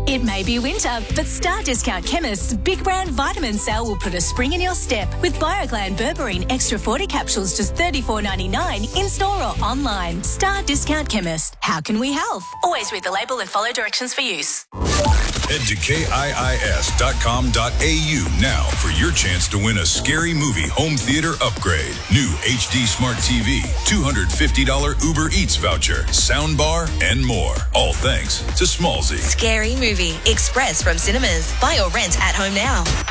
It may be winter, but Star Discount Chemist's Big Brand Vitamin Sale will put a spring in your step with BioGland Berberine Extra 40 capsules just $34.99 in store or online. Star Discount Chemist. How can we help? Always read the label and follow directions for use. Head to KIIS.com.au now for your chance to win a Scary Movie home theater upgrade. New HD Smart TV, $250 Uber Eats voucher, soundbar, and more. All thanks to Smallzy. Scary Movie. Express from cinemas. Buy or rent at home now.